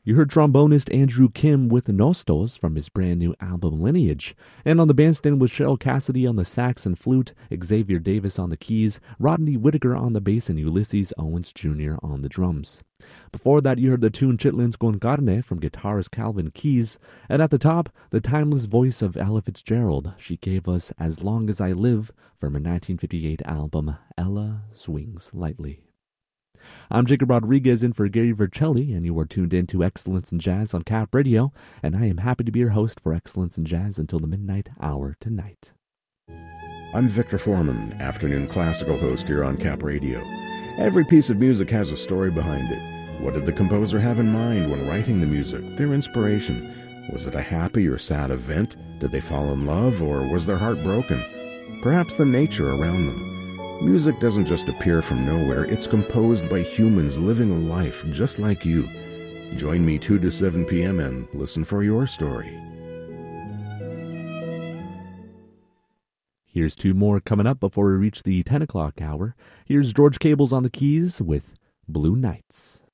You heard trombonist Andrew Kim with Nostos from his brand new album Lineage. And on the bandstand was Cheryl Cassidy on the sax and flute, Xavier Davis on the keys, Rodney Whitaker on the bass, and Ulysses Owens Jr. on the drums. Before that, you heard the tune Chitlins con Carne from guitarist Calvin Keys. And at the top, the timeless voice of Ella Fitzgerald. She gave us As Long As I Live from her 1958 album Ella Swings Lightly. I'm Jacob Rodriguez in for Gary Vercelli, and you are tuned in to Excellence in Jazz on Cap Radio, and I am happy to be your host for Excellence in Jazz until the midnight hour tonight. I'm Victor Foreman, afternoon classical host here on Cap Radio. Every piece of music has a story behind it. What did the composer have in mind when writing the music, their inspiration? Was it a happy or sad event? Did they fall in love, or was their heart broken? Perhaps the nature around them. Music doesn't just appear from nowhere, it's composed by humans living a life just like you. Join me 2 to 7 p.m. and listen for your story. Here's two more coming up before we reach the 10 o'clock hour. Here's George Cables on the keys with Blue Nights.